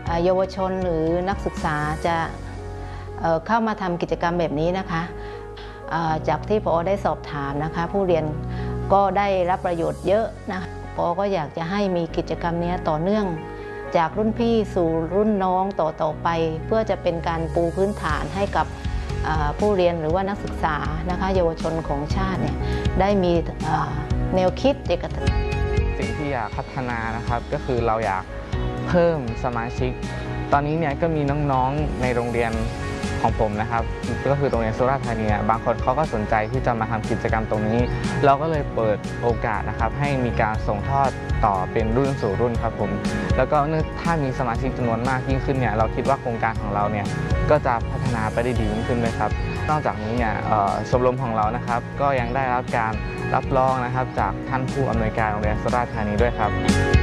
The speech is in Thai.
เยาวชนหรือนักศึกษาจะเข้ามาทำกิจกรรมแบบนี้นะคะจากที่ผอ.ได้สอบถามนะคะผู้เรียนก็ได้รับประโยชน์เยอะนะผอ.ก็อยากจะให้มีกิจกรรมนี้ต่อเนื่องจากรุ่นพี่สู่รุ่นน้องต่อไปเพื่อจะเป็นการปูพื้นฐานให้กับผู้เรียนหรือว่านักศึกษานะคะเยาวชนของชาติเนี่ยได้มีแนวคิดเอกลักษณ์สิ่งที่อยากพัฒนานะครับก็คือเราอยากเพิ่มสมาชิกตอนนี้เนี่ยก็มีน้องๆในโรงเรียนของผมนะครับก็คือโรงเรียนสุราษฎร์ธานีบางคนเขาก็สนใจที่จะมาทำกิจกรรมตรงนี้เราก็เลยเปิดโอกาสนะครับให้มีการส่งทอดต่อเป็นรุ่นสู่รุ่นครับผมแล้วก็ถ้ามีสมาชิกจำนวนมากยิ่งขึ้นเนี่ยเราคิดว่าโครงการของเราเนี่ยก็จะพัฒนาไปได้ดียิ่งขึ้นเลยครับนอกจากนี้เนี่ยชมรมของเรานะครับก็ยังได้รับการรับรองนะครับจากท่านผู้อำนวยการโรงเรียนสุราษฎร์ธานีด้วยครับ